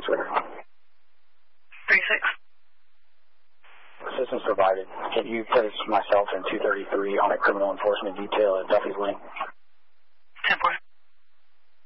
36 with her. 36. Assistance provided. Can you place myself in 233 on a criminal enforcement detail at Duffy's Lane?